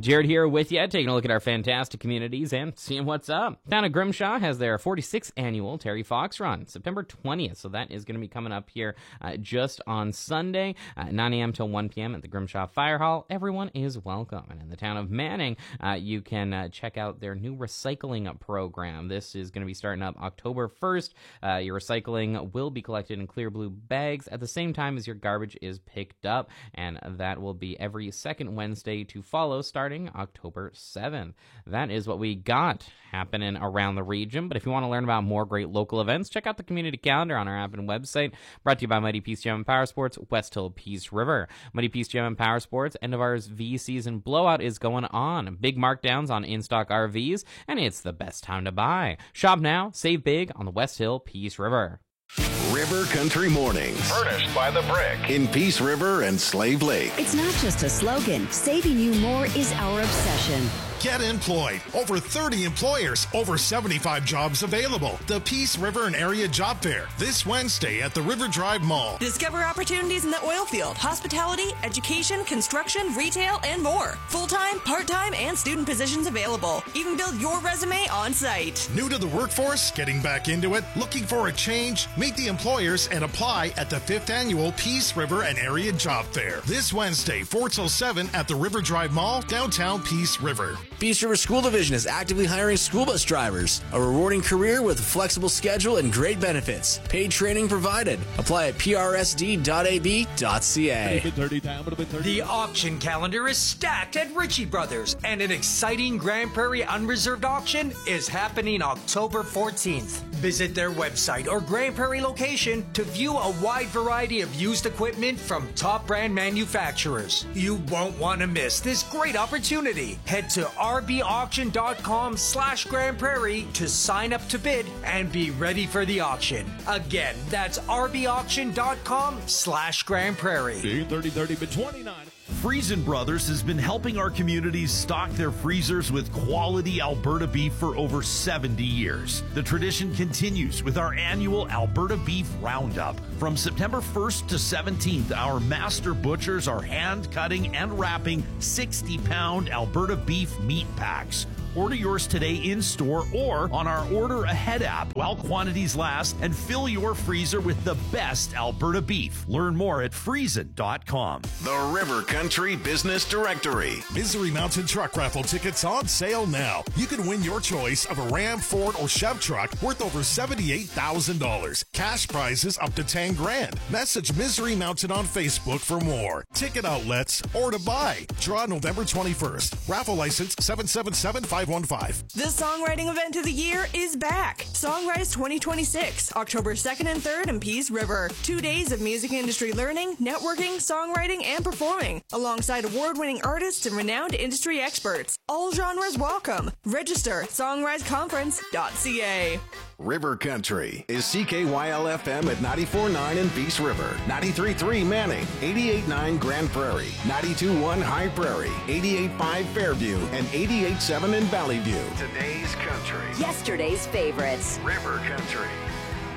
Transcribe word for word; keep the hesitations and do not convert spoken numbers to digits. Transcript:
Jared here with you, taking a look at our fantastic communities and seeing what's up. Town of Grimshaw has their forty-sixth annual Terry Fox Run, September twentieth, so that is going to be coming up here uh, just on Sunday, uh, nine a.m. till one p.m. at the Grimshaw Fire Hall. Everyone is welcome. And in the town of Manning, uh, you can uh, check out their new recycling program. This is going to be starting up October first. Uh, your recycling will be collected in clear blue bags at the same time as your garbage is picked up, and that will be every second Wednesday to follow, starting October seventh. That is what we got happening around the region. But if you want to learn about more great local events, check out the community calendar on our app and website. Brought to you by Mighty Peace Gym and Power Sports, West Hill Peace River. Mighty Peace Gym and Power Sports, end of our V season blowout is going on. Big markdowns on in-stock R Vs, and it's the best time to buy. Shop now, save big on the West Hill Peace River. River Country Mornings. Furnished by The Brick. In Peace River and Slave Lake. It's not just a slogan. Saving you more is our obsession. Get employed. Over thirty employers, over seventy-five jobs available. The Peace River and Area Job Fair this Wednesday at the River Drive Mall. Discover opportunities in the oil field, hospitality, education, construction, retail, and more. Full-time, part-time, and student positions available. Even build your resume on site. New to the workforce, getting back into it, looking for a change? Meet the employers and apply at the fifth Annual Peace River and Area Job Fair this Wednesday, four till seven at the River Drive Mall, downtown Peace River. Peace River School Division is actively hiring school bus drivers. A rewarding career with a flexible schedule and great benefits. Paid training provided. Apply at p r s d dot a b dot c a. The auction calendar is stacked at Ritchie Brothers, and an exciting Grand Prairie unreserved auction is happening October fourteenth. Visit their website or Grand Prairie location to view a wide variety of used equipment from top brand manufacturers. You won't want to miss this great opportunity. Head to r b auction dot com slash Grand Prairie to sign up to bid and be ready for the auction. Again, that's r b auction dot com slash Grand Prairie. thirty thirty twenty-nine. Friesen Brothers has been helping our communities stock their freezers with quality Alberta beef for over seventy years. The tradition continues with our annual Alberta Beef Roundup. From September first to seventeenth, our master butchers are hand cutting and wrapping sixty pound Alberta beef meat packs. Order yours today in-store or on our Order Ahead app while quantities last, and fill your freezer with the best Alberta beef. Learn more at friesen dot com. The River Country Business Directory. Misery Mountain Truck Raffle tickets on sale now. You can win your choice of a Ram, Ford, or Chev truck worth over seventy-eight thousand dollars. Cash prizes up to ten grand. Message Misery Mountain on Facebook for more. Ticket outlets or to buy. Draw November twenty-first. Raffle license seven seven seven five one five. The songwriting event of the year is back. Songrise twenty twenty-six, October second and third in Peace River. Two days of music industry learning, networking, songwriting, and performing, alongside award-winning artists and renowned industry experts. All genres welcome. Register at songrise conference dot c a. River Country is C K Y L F M at ninety-four point nine in Peace River, ninety-three point three Manning, eighty-eight point nine Grand Prairie, ninety-two point one High Prairie, eighty-eight point five Fairview, and eighty-eight point seven in Valley View. Today's country. Yesterday's favorites. River Country.